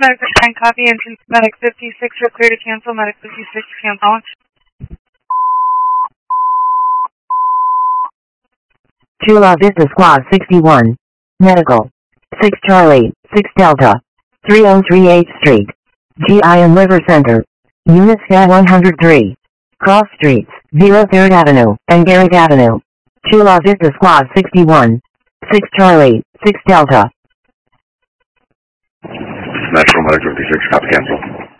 Medic 9, copy. Entrance Medic 56, you're clear to cancel. Medic 56, cancel. 2 La Vista Squad 61. Medical. 6 Charlie, 6 Delta. 3038 Street. GI and Liver Center. Unit SCA 103. Cross Streets, 03rd Avenue, and Garrick Avenue. 2 La Vista Squad 61. 6 Charlie, 6 Delta. Metro Medic 56, copy cancel.